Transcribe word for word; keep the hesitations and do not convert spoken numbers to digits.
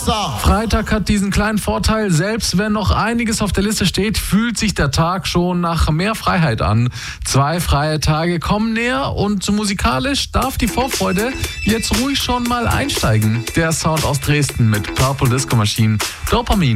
Wasser. Freitag hat diesen kleinen Vorteil, selbst wenn noch einiges auf der Liste steht, fühlt sich der Tag schon nach mehr Freiheit an. Zwei freie Tage kommen näher und musikalisch darf die Vorfreude jetzt ruhig schon mal einsteigen. Der Sound aus Dresden mit Purple Disco Machine, Dopamin.